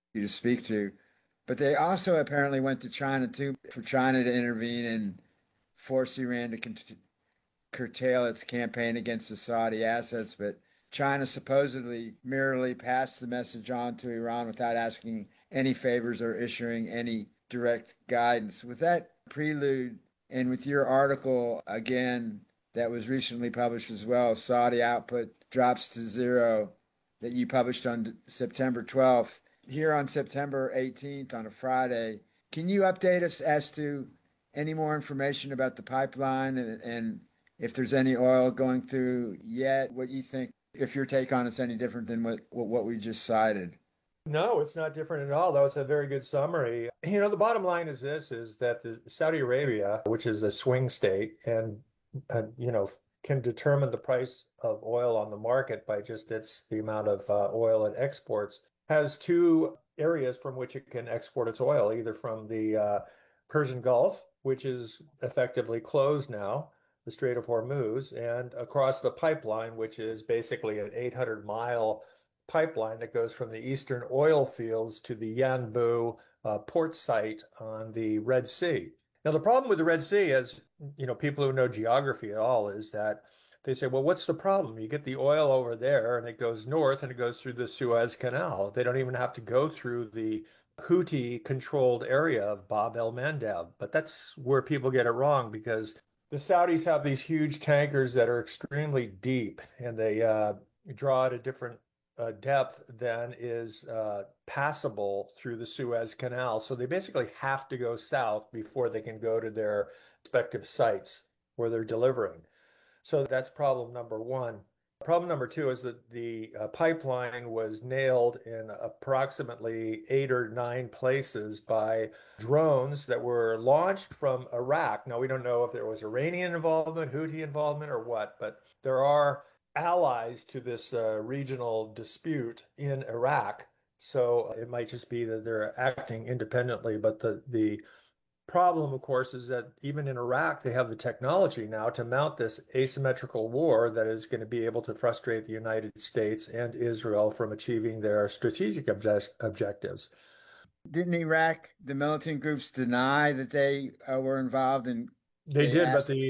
you to speak to. But they also apparently went to China too for China to intervene and force Iran to curtail its campaign against the Saudi assets. But China supposedly merely passed the message on to Iran without asking any favors or issuing any direct guidance. With that prelude, and with your article again that was recently published as well, Saudi output drops to zero, that you published on September 12th. Here on September 18th, on a Friday, can you update us as to any more information about the pipeline and if there's any oil going through yet, what you think, if your take on it's any different than what we just cited? No, it's not different at all. That was a very good summary. The bottom line is this, is that the Saudi Arabia, which is a swing state and can determine the price of oil on the market by just the amount of oil it exports, has two areas from which it can export its oil, either from the Persian Gulf, which is effectively closed now, the Strait of Hormuz, and across the pipeline, which is basically an 800-mile pipeline that goes from the eastern oil fields to the Yanbu port site on the Red Sea. Now, the problem with the Red Sea, as people who know geography at all, is that they say, well, what's the problem? You get the oil over there and it goes north and it goes through the Suez Canal. They don't even have to go through the Houthi controlled area of Bab el Mandeb. But that's where people get it wrong because the Saudis have these huge tankers that are extremely deep and they draw at a different depth than is passable through the Suez Canal. So they basically have to go south before they can go to their respective sites where they're delivering. So that's problem number one. Problem number two is that the pipeline was nailed in approximately 8 or 9 places by drones that were launched from Iraq. Now, we don't know if there was Iranian involvement, Houthi involvement, or what, but there are allies to this regional dispute in Iraq. So it might just be that they're acting independently, but the problem, of course, is that even in Iraq, they have the technology now to mount this asymmetrical war that is going to be able to frustrate the United States and Israel from achieving their strategic objectives. Didn't Iraq, the militant groups deny that they were involved and They they did, but asked?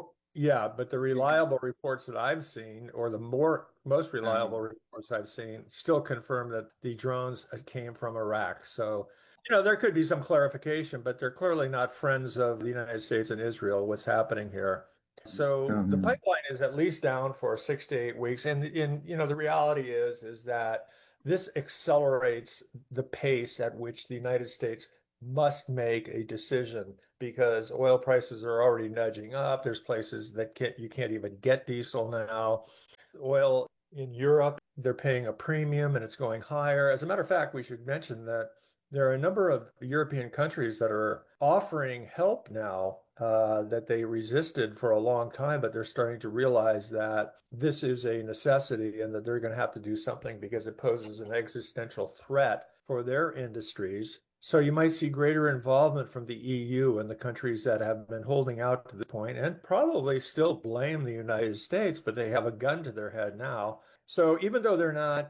the reliable reports that I've seen, or the most reliable Um, reports I've seen, still confirm that the drones came from Iraq. So, there could be some clarification, but they're clearly not friends of the United States and Israel, what's happening here. So the um, pipeline is at least down for 6 to 8 weeks. And the reality is that this accelerates the pace at which the United States must make a decision because oil prices are already nudging up. There's places that you can't even get diesel now. Oil in Europe, they're paying a premium and it's going higher. As a matter of fact, we should mention that there are a number of European countries that are offering help now that they resisted for a long time, but they're starting to realize that this is a necessity and that they're going to have to do something because it poses an existential threat for their industries. So you might see greater involvement from the EU and the countries that have been holding out to the point and probably still blame the United States, but they have a gun to their head now. So even though they're not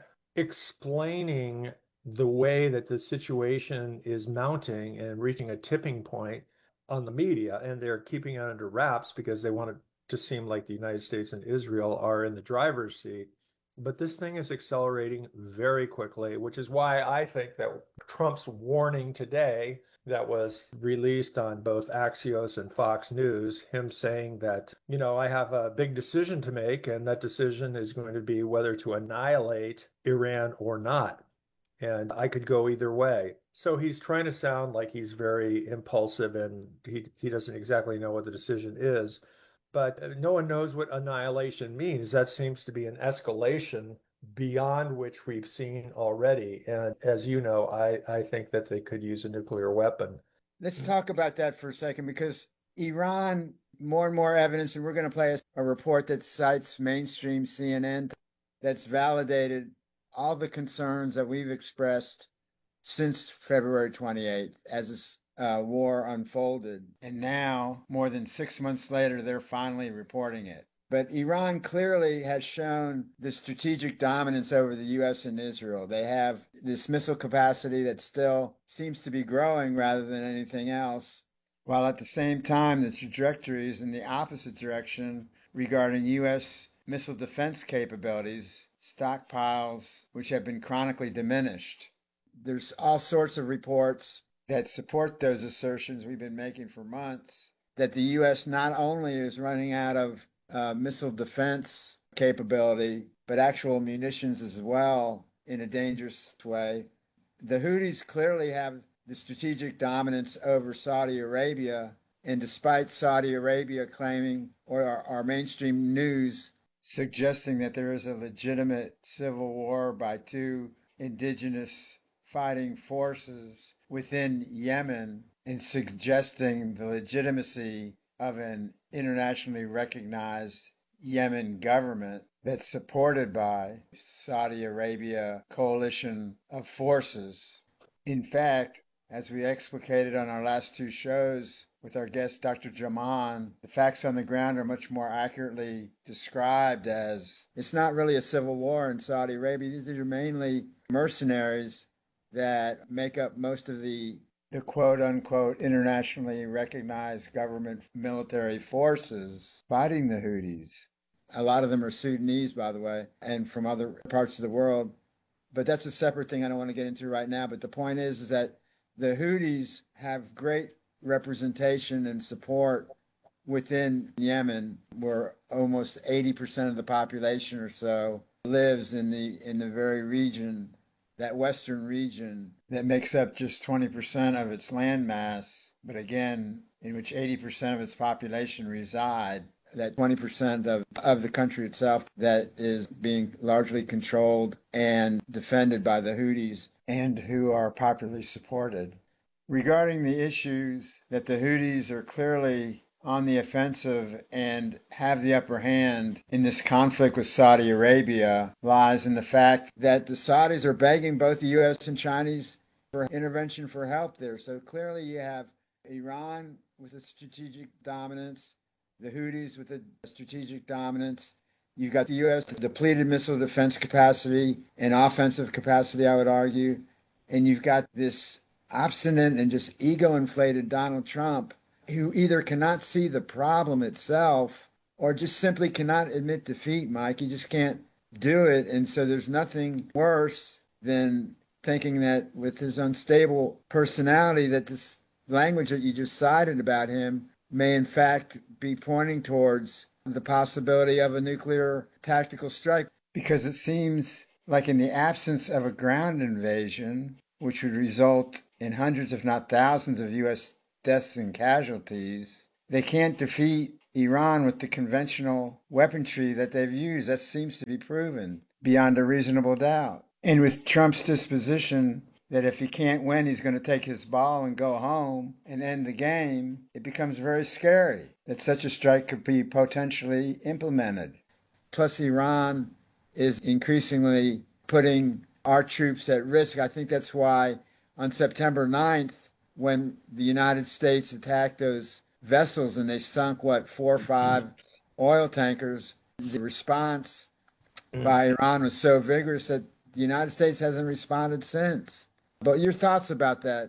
explaining the way that the situation is mounting and reaching a tipping point on the media, and they're keeping it under wraps because they want it to seem like the United States and Israel are in the driver's seat. But this thing is accelerating very quickly, which is why I think that Trump's warning today that was released on both Axios and Fox News, him saying that, I have a big decision to make, and that decision is going to be whether to annihilate Iran or not. And I could go either way. So he's trying to sound like he's very impulsive and he doesn't exactly know what the decision is. But no one knows what annihilation means. That seems to be an escalation beyond which we've seen already. And as you know, I think that they could use a nuclear weapon. let's talk about that for a second because Iran, more and more evidence, and we're going to play a report that cites mainstream CNN that's validated all the concerns that we've expressed since February 28th as this war unfolded. And now, more than 6 months later, they're finally reporting it. But Iran clearly has shown the strategic dominance over the US and Israel. They have this missile capacity that still seems to be growing rather than anything else, while at the same time, the trajectory is in the opposite direction regarding US missile defense capabilities, stockpiles which have been chronically diminished. There's all sorts of reports that support those assertions we've been making for months that the U.S. not only is running out of missile defense capability, but actual munitions as well in a dangerous way. The Houthis clearly have the strategic dominance over Saudi Arabia. And despite Saudi Arabia claiming, or our mainstream news suggesting that there is a legitimate civil war by two indigenous fighting forces within Yemen, and suggesting the legitimacy of an internationally recognized Yemen government that's supported by Saudi Arabia coalition of forces. In fact, as we explicated on our last two shows with our guest Dr. Jaman, the facts on the ground are much more accurately described as it's not really a civil war in Saudi Arabia. These are mainly mercenaries that make up most of the quote unquote internationally recognized government military forces fighting the Houthis. A lot of them are Sudanese, by the way, and from other parts of the world. But that's a separate thing I don't want to get into right now. But the point is that the Houthis have great representation and support within Yemen, where almost 80% of the population or so lives in the very region, that western region that makes up just 20% of its landmass, but again, in which 80% of its population reside, that 20% of the country itself that is being largely controlled and defended by the Houthis and who are popularly supported. Regarding the issues that the Houthis are clearly on the offensive and have the upper hand in this conflict with Saudi Arabia lies in the fact that the Saudis are begging both the U.S. and Chinese for intervention for help there. So clearly you have Iran with a strategic dominance, the Houthis with a strategic dominance. You've got the U.S. depleted missile defense capacity and offensive capacity, I would argue. And you've got this obstinate and just ego-inflated Donald Trump, who either cannot see the problem itself or just simply cannot admit defeat, Mike. He just can't do it. And so there's nothing worse than thinking that with his unstable personality, that this language that you just cited about him may in fact be pointing towards the possibility of a nuclear tactical strike. Because it seems like in the absence of a ground invasion, which would result in hundreds, if not thousands, of U.S. deaths and casualties, they can't defeat Iran with the conventional weaponry that they've used. That seems to be proven beyond a reasonable doubt. And with Trump's disposition that if he can't win, he's going to take his ball and go home and end the game, it becomes very scary that such a strike could be potentially implemented. Plus, Iran is increasingly putting our troops at risk. I think that's why on September 9th, when the United States attacked those vessels and they sunk, 4 or 5 oil tankers, the response by Iran was so vigorous that the United States hasn't responded since. But your thoughts about that?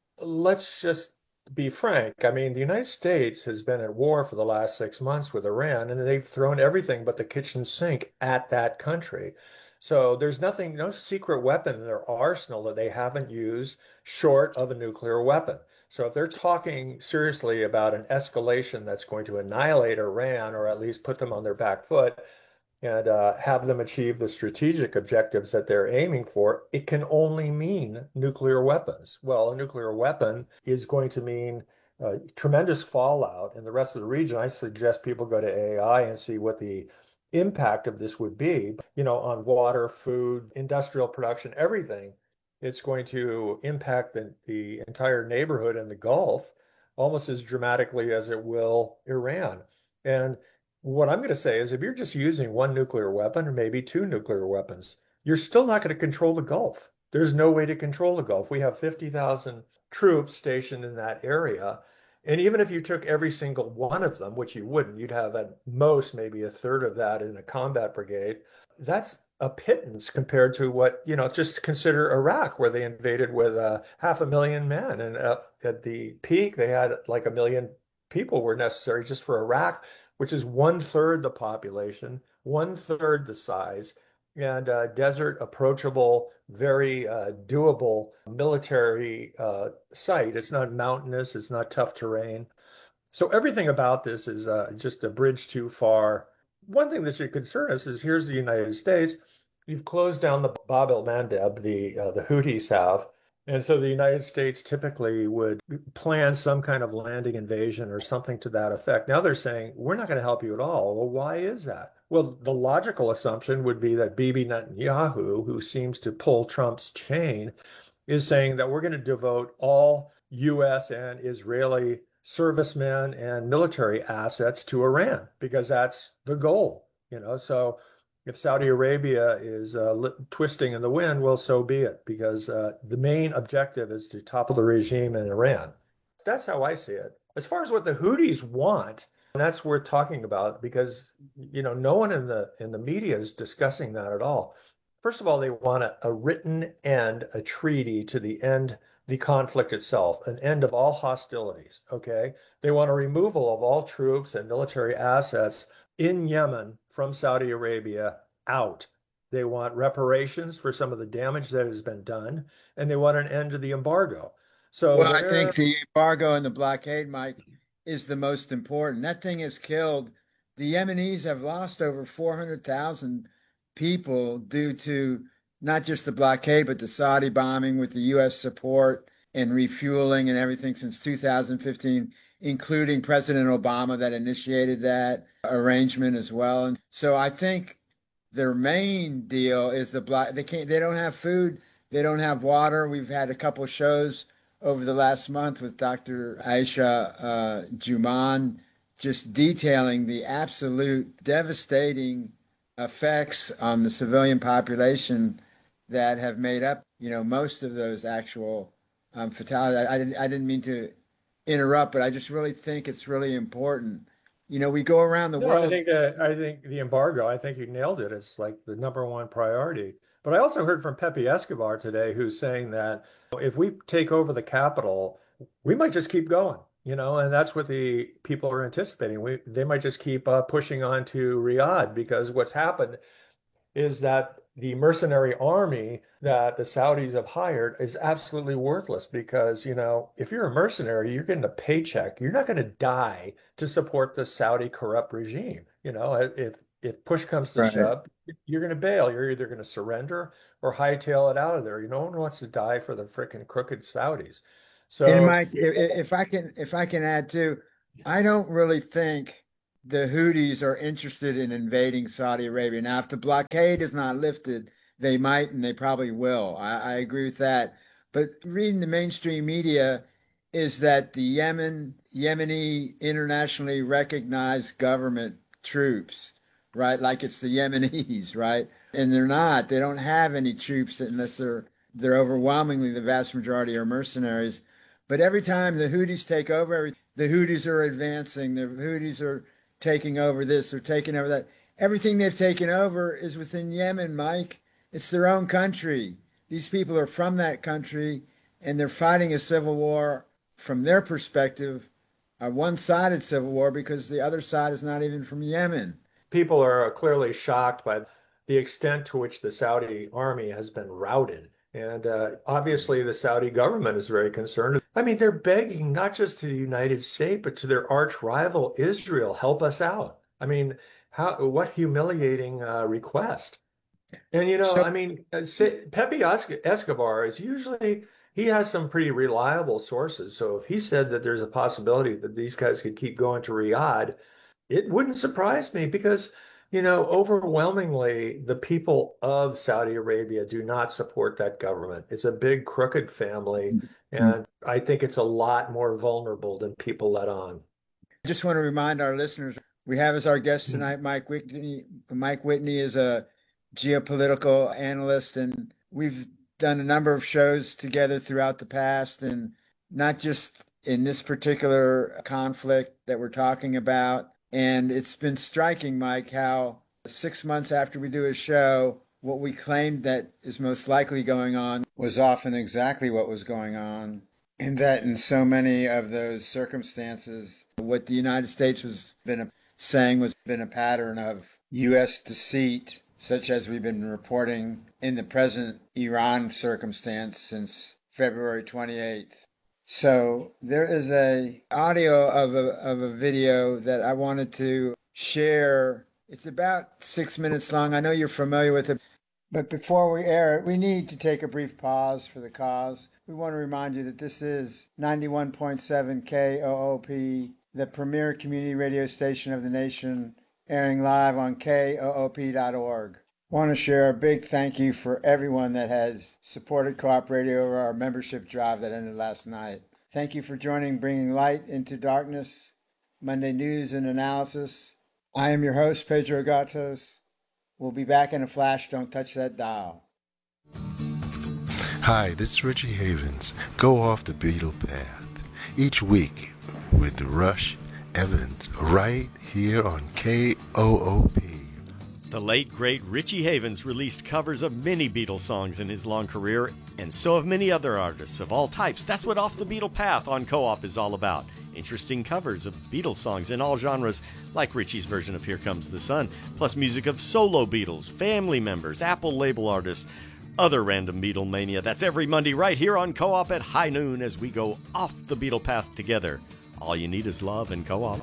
Let's just be frank. I mean, the United States has been at war for the last 6 months with Iran, and they've thrown everything but the kitchen sink at that country. So there's nothing, no secret weapon in their arsenal that they haven't used short of a nuclear weapon. So if they're talking seriously about an escalation that's going to annihilate Iran or at least put them on their back foot, and have them achieve the strategic objectives that they're aiming for, it can only mean nuclear weapons. Well, a nuclear weapon is going to mean tremendous fallout in the rest of the region. I suggest people go to AI and see what the impact of this would be, on water, food, industrial production, everything. It's going to impact the entire neighborhood in the Gulf almost as dramatically as it will Iran. And what I'm going to say is if you're just using one nuclear weapon or maybe two nuclear weapons, you're still not going to control the Gulf. There's no way to control the Gulf. We have 50,000 troops stationed in that area. And even if you took every single one of them, which you wouldn't, you'd have at most maybe a third of that in a combat brigade. That's a pittance compared to what, just consider Iraq, where they invaded with 500,000 men. And at the peak, they had like 1 million people were necessary just for Iraq, which is one third the population, one third the size, and desert approachable, very doable military site. It's not mountainous, it's not tough terrain. So everything about this is just a bridge too far. One thing that should concern us is here's the United States. You've closed down the Bab el-Mandeb, the Houthis have. And so the United States typically would plan some kind of landing invasion or something to that effect. Now they're saying, we're not going to help you at all. Well, why is that? Well, the logical assumption would be that Bibi Netanyahu, who seems to pull Trump's chain, is saying that we're going to devote all US and Israeli servicemen and military assets to Iran because that's the goal, So if Saudi Arabia is twisting in the wind, well, so be it, because the main objective is to topple the regime in Iran. That's how I see it. As far as what the Houthis want, that's worth talking about because no one in the media is discussing that at all. First of all, they want a written end, a treaty to the end the conflict itself, an end of all hostilities. Okay, they want a removal of all troops and military assets in Yemen from Saudi Arabia out. They want reparations for some of the damage that has been done, and they want an end to the embargo. So Well, I they're think the embargo and the blockade, Mike, is the most important. That thing has killed. The Yemenis have lost over 400,000 people due to not just the blockade, but the Saudi bombing with the U.S. support and refueling and everything since 2015, including President Obama that initiated that arrangement as well. And so I think their main deal is the block. They don't have food, they don't have water. We've had a couple of shows over the last month with Dr. Aisha Juman, just detailing the absolute devastating effects on the civilian population that have made up, most of those actual fatalities. I didn't mean to interrupt, but I just really think it's really important. We go around the No, I world. think that I think the embargo, I think you nailed it. It's like the number one priority. But I also heard from Pepe Escobar today, who's saying that if we take over the capital, we might just keep going, and that's what the people are anticipating. They might just keep pushing on to Riyadh because what's happened is that the mercenary army that the Saudis have hired is absolutely worthless because, if you're a mercenary, you're getting a paycheck. You're not going to die to support the Saudi corrupt regime. If push comes to Right. shove, you're going to bail. You're either going to surrender or hightail it out of there. No one wants to die for the frickin' crooked Saudis. And So, Mike, if I can add too, I don't really think the Houthis are interested in invading Saudi Arabia. Now, if the blockade is not lifted, they might and they probably will. I agree with that. But reading the mainstream media is that the Yemeni internationally recognized government troops, right? Like it's the Yemenis, right? And they're not. They don't have any troops unless they're overwhelmingly the vast majority are mercenaries. But every time the Houthis take over, the Houthis are advancing. The Houthis are taking over this, they're taking over that. Everything they've taken over is within Yemen, Mike. It's their own country. These people are from that country and they're fighting a civil war from their perspective, a one-sided civil war because the other side is not even from Yemen. people are clearly shocked by the extent to which the Saudi army has been routed. And obviously, the Saudi government is very concerned. I mean, they're begging not just to the United States, but to their arch rival, Israel, help us out. I mean, what humiliating request. And, So I mean, Pepe Escobar is usually, he has some pretty reliable sources. So if he said that there's a possibility that these guys could keep going to Riyadh, it wouldn't surprise me because, overwhelmingly, the people of Saudi Arabia do not support that government. It's a big crooked family, I and I think it's a lot more vulnerable than people let on. just want to remind our listeners we have as our guest tonight Mike Whitney. Mike Whitney is a geopolitical analyst, and we've done a number of shows together throughout the past, and not just in this particular conflict that we're talking about. And it's been striking, Mike, how 6 months after we do a show, what we claimed that is most likely going on was often exactly what was going on. And that in so many of those circumstances, what the United States saying was been a pattern of U.S. deceit, such as we've been reporting in the present Iran circumstance since February 28th. So there is a audio of a video that I wanted to share. It's about 6 minutes long. I know you're familiar with it, but before we air it, we need to take a brief pause for the cause. We want to remind you that this is 91.7 KOOP, the premier community radio station of the nation, airing live on KOOP.org. Want to share a big thank you for everyone that has supported Co-op Radio over our membership drive that ended last night. Thank you for joining Bringing Light into Darkness, Monday News and Analysis. I am your host, Pedro Gatos. We'll be back in a flash. Don't touch that dial. Hi, this is Richie Havens. Go off the beaten path. Each week with Rush Evans right here on KOOP. The late, great Richie Havens released covers of many Beatles songs in his long career, and so have many other artists of all types. That's what Off the Beaten Path on Co-op is all about. Interesting covers of Beatles songs in all genres, like Richie's version of Here Comes the Sun, plus music of solo Beatles, family members, Apple label artists, other random Beatlemania. That's every Monday right here on Co-op at high noon as we go off the Beatle path together. All you need is love and Co-op.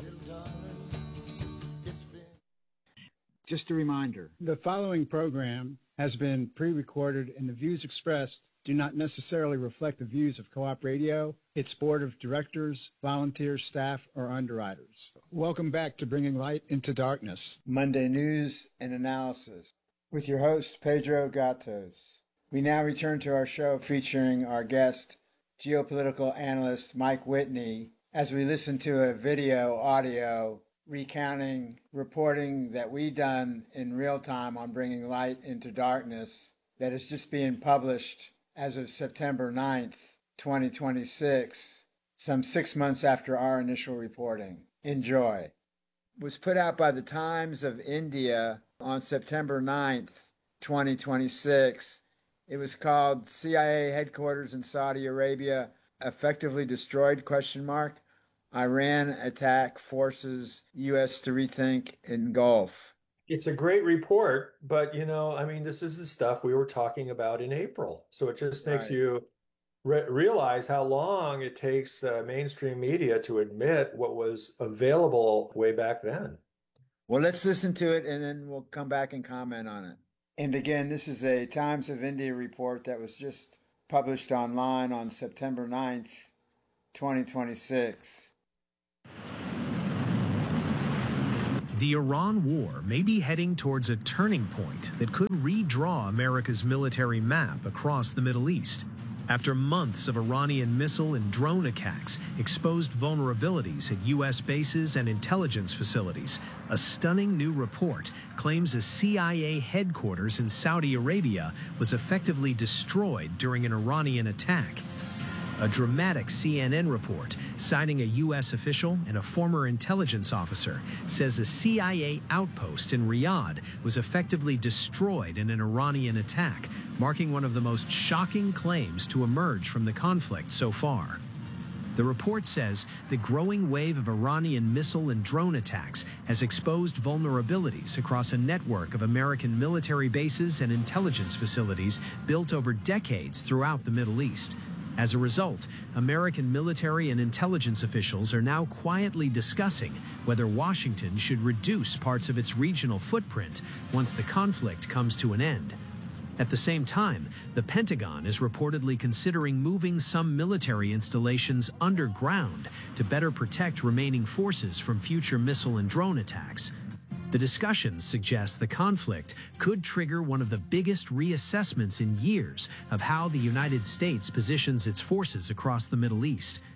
Just a reminder. The following program has been pre-recorded, and the views expressed do not necessarily reflect the views of Co-op Radio, its board of directors, volunteers, staff, or underwriters. Welcome back to Bringing Light into Darkness, Monday News and Analysis, with your host, Pedro Gatos. We now return to our show featuring our guest, geopolitical analyst Mike Whitney, as we listen to a audio recounting reporting that we done in real time on Bringing Light into Darkness that is just being published as of September 9th, 2026, some 6 months after our initial reporting. Enjoy. It was put out by the Times of India on September 9th, 2026. It was called CIA Headquarters in Saudi Arabia Effectively Destroyed, ? Iran attack forces U.S. to rethink in Gulf. It's a great report, but this is the stuff we were talking about in April. So it just makes you realize how long it takes mainstream media to admit what was available way back then. Well, let's listen to it and then we'll come back and comment on it. And again, this is a Times of India report that was just published online on September 9th, 2026. The Iran war may be heading towards a turning point that could redraw America's military map across the Middle East. After months of Iranian missile and drone attacks exposed vulnerabilities at U.S. bases and intelligence facilities, a stunning new report claims a CIA headquarters in Saudi Arabia was effectively destroyed during an Iranian attack. A dramatic CNN report, citing a U.S. official and a former intelligence officer, says a CIA outpost in Riyadh was effectively destroyed in an Iranian attack, marking one of the most shocking claims to emerge from the conflict so far. The report says the growing wave of Iranian missile and drone attacks has exposed vulnerabilities across a network of American military bases and intelligence facilities built over decades throughout the Middle East. As a result, American military and intelligence officials are now quietly discussing whether Washington should reduce parts of its regional footprint once the conflict comes to an end. At the same time, the Pentagon is reportedly considering moving some military installations underground to better protect remaining forces from future missile and drone attacks. The discussions suggest the conflict could trigger one of the biggest reassessments in years of how the United States positions its forces across the Middle East.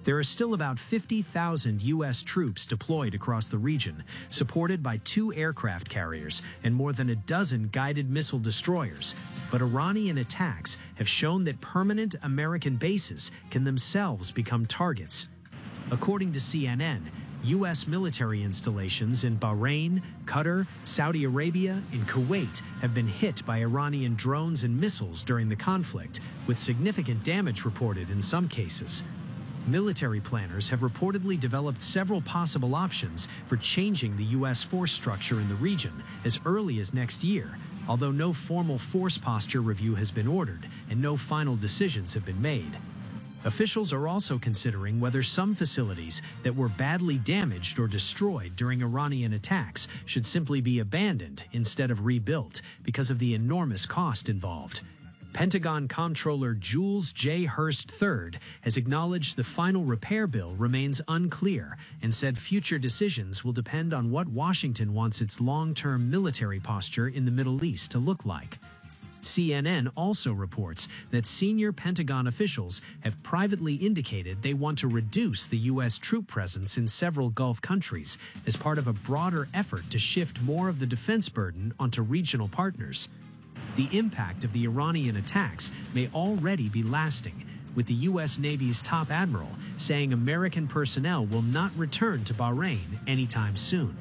There are still about 50,000 U.S. troops deployed across the region, supported by 2 aircraft carriers and more than a dozen guided missile destroyers. But Iranian attacks have shown that permanent American bases can themselves become targets. According to CNN, U.S. military installations in Bahrain, Qatar, Saudi Arabia, and Kuwait have been hit by Iranian drones and missiles during the conflict, with significant damage reported in some cases. Military planners have reportedly developed several possible options for changing the U.S. force structure in the region as early as next year, although no formal force posture review has been ordered and no final decisions have been made. Officials are also considering whether some facilities that were badly damaged or destroyed during Iranian attacks should simply be abandoned instead of rebuilt because of the enormous cost involved. Pentagon Comptroller Jules J. Hurst III has acknowledged the final repair bill remains unclear and said future decisions will depend on what Washington wants its long-term military posture in the Middle East to look like. CNN also reports that senior Pentagon officials have privately indicated they want to reduce the U.S. troop presence in several Gulf countries as part of a broader effort to shift more of the defense burden onto regional partners. The impact of the Iranian attacks may already be lasting, with the U.S. Navy's top admiral saying American personnel will not return to Bahrain anytime soon.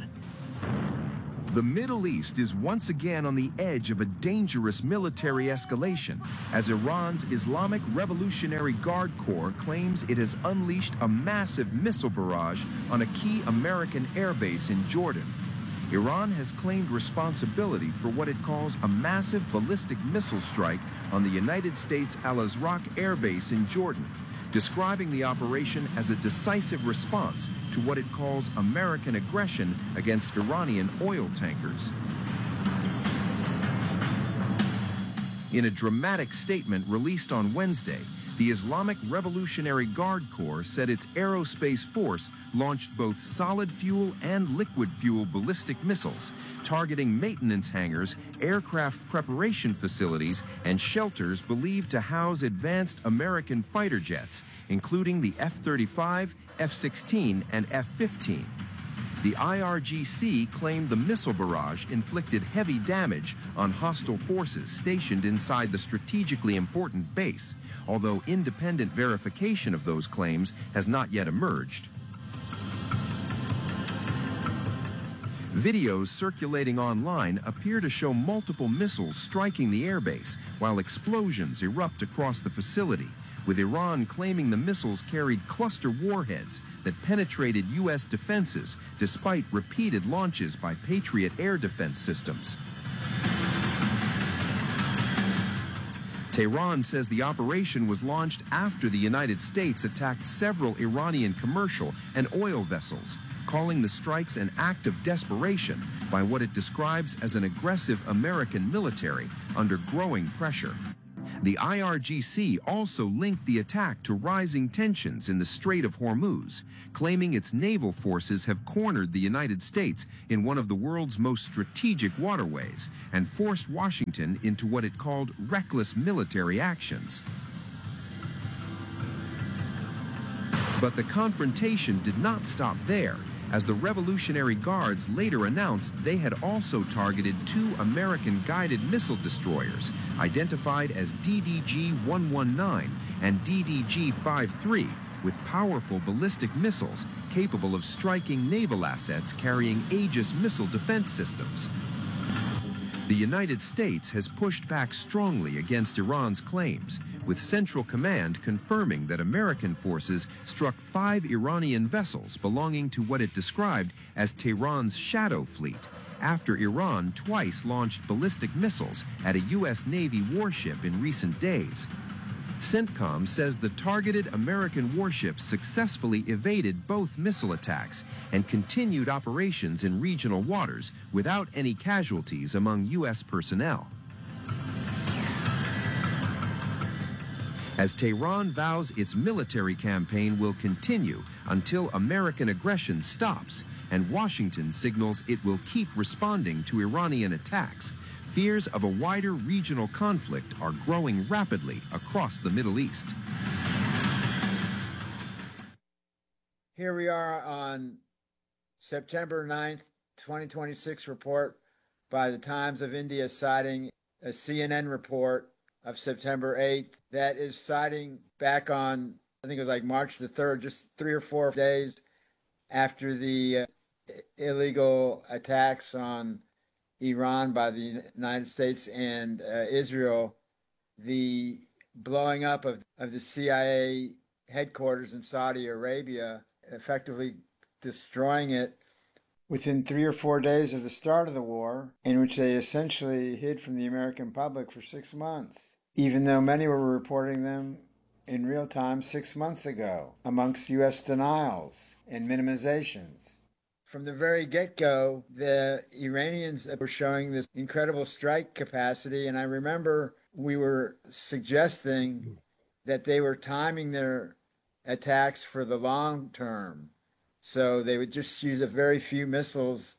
The Middle East is once again on the edge of a dangerous military escalation as Iran's Islamic Revolutionary Guard Corps claims it has unleashed a massive missile barrage on a key American airbase in Jordan. Iran has claimed responsibility for what it calls a massive ballistic missile strike on the United States Al-Azraq Air Base in Jordan, describing the operation as a decisive response to what it calls American aggression against Iranian oil tankers. In a dramatic statement released on Wednesday, the Islamic Revolutionary Guard Corps said its aerospace force launched both solid fuel and liquid fuel ballistic missiles, targeting maintenance hangars, aircraft preparation facilities, and shelters believed to house advanced American fighter jets, including the F-35, F-16, and F-15. The IRGC claimed the missile barrage inflicted heavy damage on hostile forces stationed inside the strategically important base, although independent verification of those claims has not yet emerged. Videos circulating online appear to show multiple missiles striking the airbase while explosions erupt across the facility, with Iran claiming the missiles carried cluster warheads that penetrated U.S. defenses despite repeated launches by Patriot air defense systems. Tehran says the operation was launched after the United States attacked several Iranian commercial and oil vessels, calling the strikes an act of desperation by what it describes as an aggressive American military under growing pressure. The IRGC also linked the attack to rising tensions in the Strait of Hormuz, claiming its naval forces have cornered the United States in one of the world's most strategic waterways and forced Washington into what it called reckless military actions. But the confrontation did not stop there, as the Revolutionary Guards later announced they had also targeted 2 American guided missile destroyers, identified as DDG-119 and DDG-53, with powerful ballistic missiles capable of striking naval assets carrying Aegis missile defense systems. The United States has pushed back strongly against Iran's claims, with Central Command confirming that American forces struck 5 Iranian vessels belonging to what it described as Tehran's Shadow Fleet, after Iran twice launched ballistic missiles at a U.S. Navy warship in recent days. CENTCOM says the targeted American warships successfully evaded both missile attacks and continued operations in regional waters without any casualties among U.S. personnel. As Tehran vows its military campaign will continue until American aggression stops and Washington signals it will keep responding to Iranian attacks, fears of a wider regional conflict are growing rapidly across the Middle East. Here we are on September 9th, 2026 report by the Times of India citing a CNN report of September 8th that is citing back on, I think it was like March the 3rd, just 3 or 4 days after the illegal attacks on Iran by the United States and Israel, the blowing up of the CIA headquarters in Saudi Arabia, effectively destroying it within 3 or 4 days of the start of the war, in which they essentially hid from the American public for 6 months, even though many were reporting them in real time 6 months ago, amongst U.S. denials and minimizations. From the very get-go, the Iranians were showing this incredible strike capacity, and I remember we were suggesting that they were timing their attacks for the long term. So they would just use a very few missiles,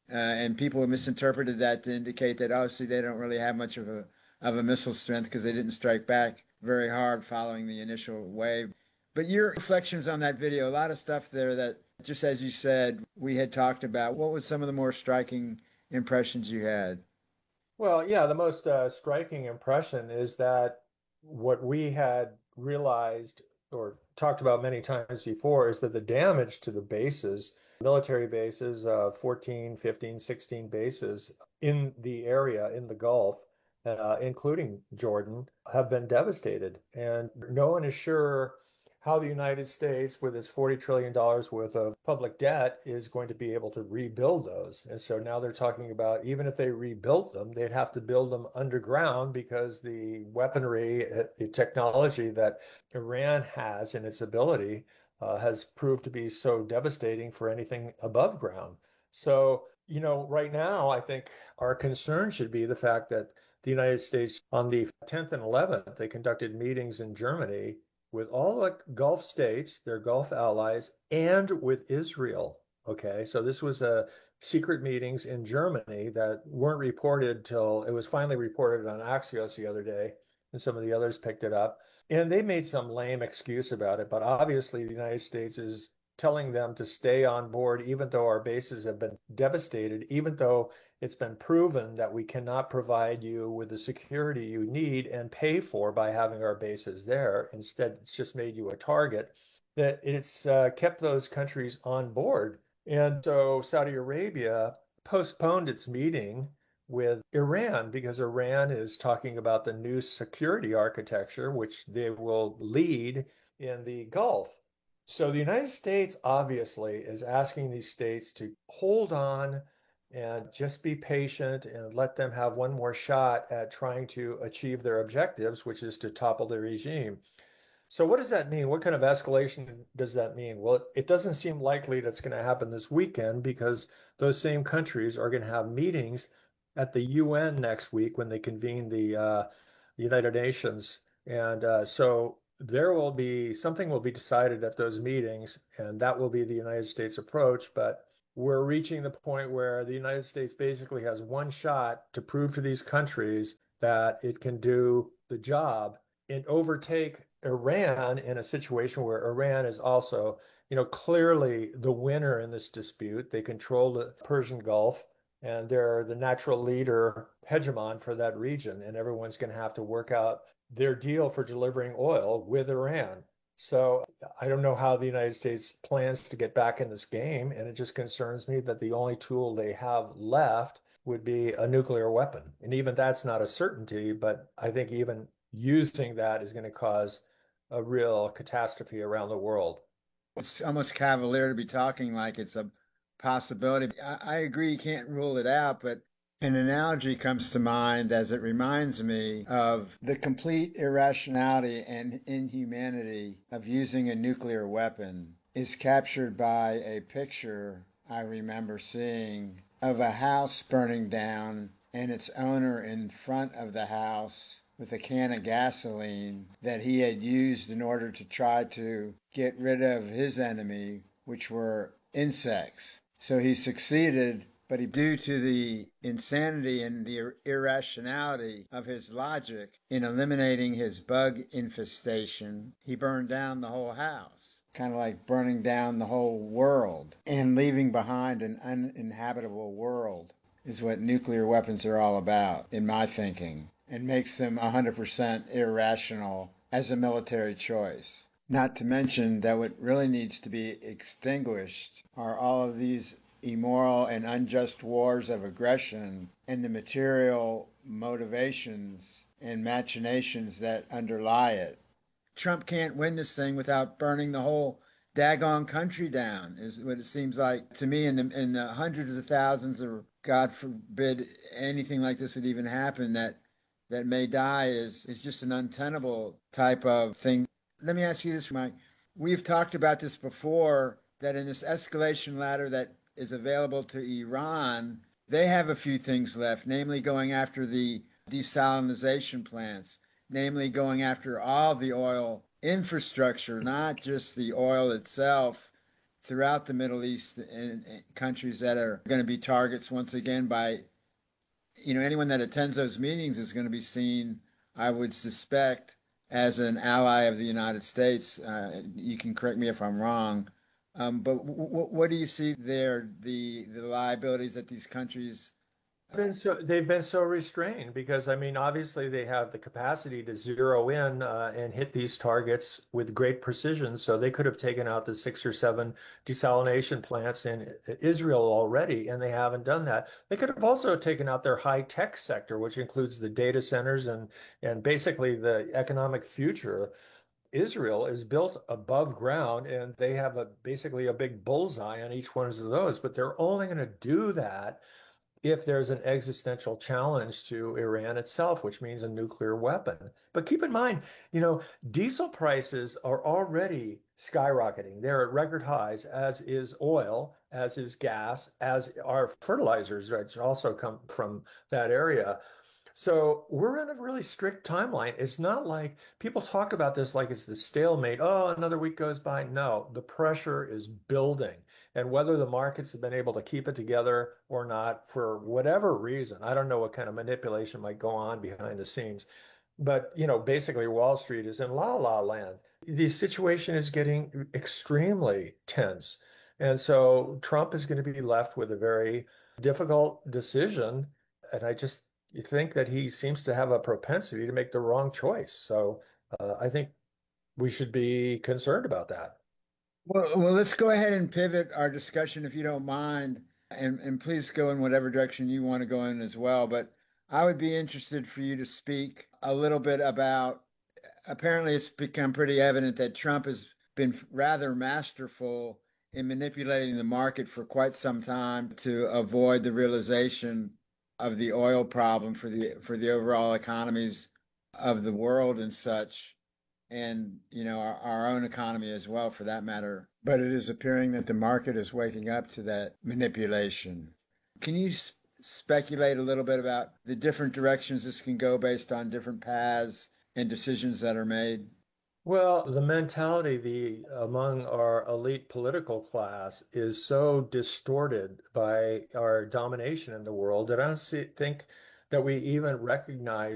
and people misinterpreted that to indicate that obviously they don't really have much of a missile strength because they didn't strike back very hard following the initial wave. But your reflections on that video, a lot of stuff there that, just as you said, we had talked about. What was some of the more striking impressions you had? Well, yeah, the most striking impression is that what we had realized or talked about many times before is that the damage to the bases, military bases, 14, 15, 16 bases in the area, in the Gulf, including Jordan, have been devastated. And no one is sure how the United States, with its $40 trillion worth of public debt, is going to be able to rebuild those. And so now they're talking about, even if they rebuilt them, they'd have to build them underground because the weaponry, the technology that Iran has in its ability has proved to be so devastating for anything above ground. So, right now, I think our concern should be the fact that the United States, on the 10th and 11th, they conducted meetings in Germany with all the Gulf states, their Gulf allies, and with Israel. Okay, so this was secret meetings in Germany that weren't reported till it was finally reported on Axios the other day, and some of the others picked it up. And they made some lame excuse about it, but obviously the United States is telling them to stay on board, even though our bases have been devastated, even though it's been proven that we cannot provide you with the security you need and pay for by having our bases there. Instead, it's just made you a target. That it's kept those countries on board. And so Saudi Arabia postponed its meeting with Iran because Iran is talking about the new security architecture, which they will lead in the Gulf. So the United States obviously is asking these states to hold on and just be patient and let them have one more shot at trying to achieve their objectives, which is to topple the regime. So what does that mean? What kind of escalation does that mean? Well, it doesn't seem likely that's going to happen this weekend because those same countries are going to have meetings at the UN next week when they convene the United Nations. And so there will be something will be decided at those meetings, and that will be the United States approach. But we're reaching the point where the United States basically has one shot to prove to these countries that it can do the job and overtake Iran in a situation where Iran is also, clearly the winner in this dispute. They control the Persian Gulf and they're the natural leader, hegemon for that region, and everyone's going to have to work out their deal for delivering oil with Iran. So I don't know how the United States plans to get back in this game, and it just concerns me that the only tool they have left would be a nuclear weapon. And even that's not a certainty, but I think even using that is going to cause a real catastrophe around the world. It's almost cavalier to be talking like it's a possibility. I agree you can't rule it out, but an analogy comes to mind as it reminds me of the complete irrationality and inhumanity of using a nuclear weapon is captured by a picture I remember seeing of a house burning down and its owner in front of the house with a can of gasoline that he had used in order to try to get rid of his enemy, which were insects. So he succeeded But due to the insanity and the irrationality of his logic in eliminating his bug infestation, he burned down the whole house. Kind of like burning down the whole world and leaving behind an uninhabitable world is what nuclear weapons are all about, in my thinking, and makes them 100% irrational as a military choice. Not to mention that what really needs to be extinguished are all of these immoral and unjust wars of aggression and the material motivations and machinations that underlie it. Trump can't win this thing without burning the whole daggone country down, is what it seems like to me. In the hundreds of thousands, or God forbid anything like this would even happen, that may die is just an untenable type of thing. Let me ask you this, Mike. We've talked about this before, that in this escalation ladder that is available to Iran, they have a few things left, namely going after the desalination plants, namely going after all the oil infrastructure, not just the oil itself, throughout the Middle East and countries that are going to be targets once again by, anyone that attends those meetings is going to be seen, I would suspect, as an ally of the United States. You can correct me if I'm wrong. But what do you see there, the liabilities that these countries they've been so restrained because, I mean, obviously they have the capacity to zero in and hit these targets with great precision. So they could have taken out the 6 or 7 desalination plants in Israel already, and they haven't done that. They could have also taken out their high tech sector, which includes the data centers and basically the economic future. Israel is built above ground, and they have basically a big bullseye on each one of those. But they're only going to do that if there's an existential challenge to Iran itself, which means a nuclear weapon. But keep in mind, diesel prices are already skyrocketing. They're at record highs, as is oil, as is gas, as are fertilizers, which also come from that area. So we're in a really strict timeline. It's not like people talk about this like it's the stalemate. Oh, another week goes by. No, the pressure is building. And whether the markets have been able to keep it together or not, for whatever reason, I don't know what kind of manipulation might go on behind the scenes. But, basically Wall Street is in la la land. The situation is getting extremely tense. And so Trump is going to be left with a very difficult decision. And you think that he seems to have a propensity to make the wrong choice. So I think we should be concerned about that. Well, let's go ahead and pivot our discussion, if you don't mind, and please go in whatever direction you want to go in as well. But I would be interested for you to speak a little bit about, apparently it's become pretty evident that Trump has been rather masterful in manipulating the market for quite some time to avoid the realization of the oil problem for the overall economies of the world and such, and our own economy as well, for that matter. But it is appearing that the market is waking up to that manipulation. Can you speculate a little bit about the different directions this can go based on different paths and decisions that are made? Well, the mentality among our elite political class is so distorted by our domination in the world that I don't think that we even recognize